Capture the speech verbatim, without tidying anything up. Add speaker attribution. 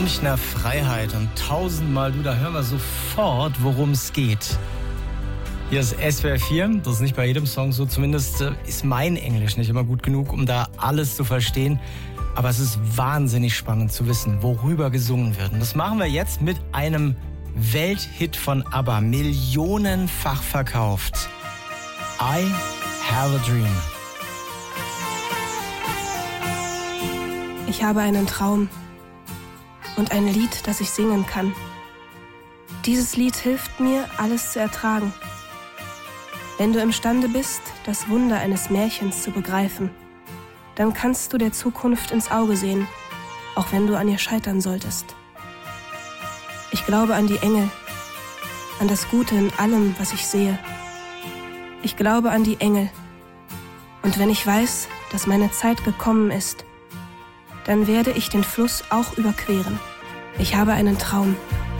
Speaker 1: Münchner Freiheit und tausendmal du, da hören wir sofort, worum es geht. Hier ist S W R vier, das ist nicht bei jedem Song so, zumindest ist mein Englisch nicht immer gut genug, um da alles zu verstehen. Aber es ist wahnsinnig spannend zu wissen, worüber gesungen wird. Und das machen wir jetzt mit einem Welthit von ABBA, millionenfach verkauft. I Have a Dream.
Speaker 2: Ich habe einen Traum und ein Lied, das ich singen kann. Dieses Lied hilft mir, alles zu ertragen. Wenn du imstande bist, das Wunder eines Märchens zu begreifen, dann kannst du der Zukunft ins Auge sehen, auch wenn du an ihr scheitern solltest. Ich glaube an die Engel, an das Gute in allem, was ich sehe. Ich glaube an die Engel. Und wenn ich weiß, dass meine Zeit gekommen ist, dann werde ich den Fluss auch überqueren. Ich habe einen Traum.